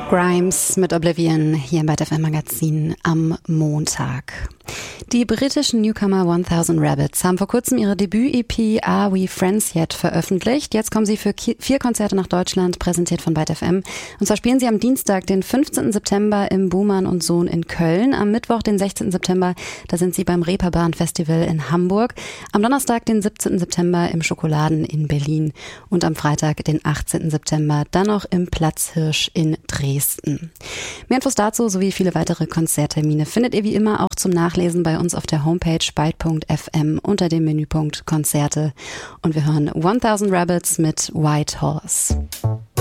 Grimes mit Oblivion hier bei FM Magazin am Montag. Die britischen Newcomer 1000 Rabbits haben vor kurzem ihre Debüt-EP Are We Friends Yet veröffentlicht. Jetzt kommen sie für 4 Konzerte nach Deutschland, präsentiert von Byte FM. Und zwar spielen sie am Dienstag, den 15. September im Buhmann & Sohn in Köln. Am Mittwoch, den 16. September, da sind sie beim Reeperbahn Festival in Hamburg. Am Donnerstag, den 17. September im Schokoladen in Berlin. Und am Freitag, den 18. September, dann noch im Platzhirsch in Dresden. Mehr Infos dazu sowie viele weitere Konzerttermine findet ihr wie immer auch zum Nachlesen bei uns auf der Homepage byte.fm unter dem Menüpunkt Konzerte. Und wir hören 1000 Rabbits mit White Horse.